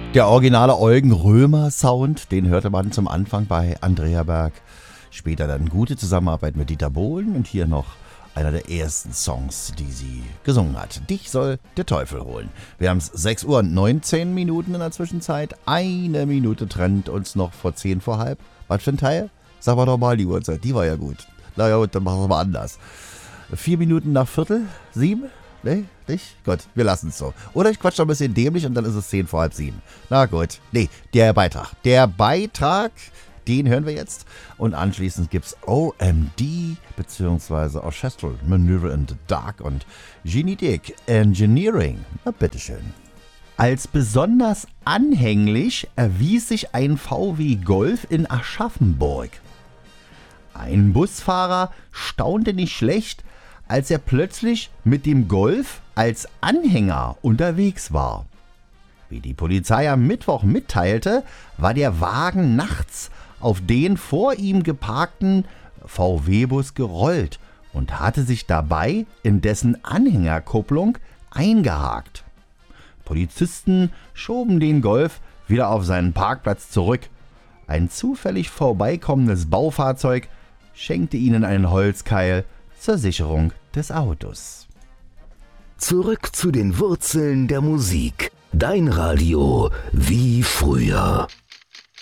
Der originale Eugen Römer Sound, den hörte man zum Anfang bei Andrea Berg. Später dann gute Zusammenarbeit mit Dieter Bohlen und hier noch einer der ersten Songs, die sie gesungen hat. Dich soll der Teufel holen. Wir haben es 6 Uhr und 19 Minuten in der Zwischenzeit. Eine Minute trennt uns noch vor 10 vor halb. Was für ein Teil? Sag mal doch mal die Uhrzeit, die war ja gut. Na ja, dann machen wir mal anders. 4 Minuten nach Viertel? 7? Nee, nicht? Gut, wir lassen es so. Oder ich quatsch noch ein bisschen dämlich und dann ist es 10 vor halb 7. Na gut. Nee, der Beitrag. Der Beitrag, den hören wir jetzt. Und anschließend gibt's OMD bzw. Orchestral Maneuver in the Dark und Genie Dick Engineering. Na bitteschön. Als besonders anhänglich erwies sich ein VW Golf in Aschaffenburg. Ein Busfahrer staunte nicht schlecht, als er plötzlich mit dem Golf als Anhänger unterwegs war. Wie die Polizei am Mittwoch mitteilte, war der Wagen nachts auf den vor ihm geparkten VW-Bus gerollt und hatte sich dabei in dessen Anhängerkupplung eingehakt. Polizisten schoben den Golf wieder auf seinen Parkplatz zurück. Ein zufällig vorbeikommendes Baufahrzeug schenkte ihnen einen Holzkeil zur Sicherung des Autos. Zurück zu den Wurzeln der Musik. Dein Radio wie früher.